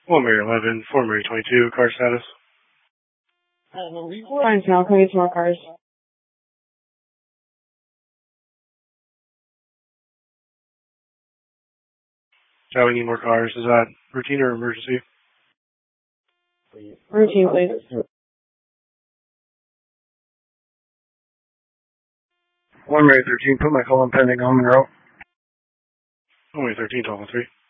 1 Mary 11, 4 Mary 22, car status. Fine, Sal. Can I get some more cars? Yeah, we need more cars. Is that routine or emergency? Routine, please. 1 Mary 13, put my call on pending on Monroe. 1 Mary 13, 12 3.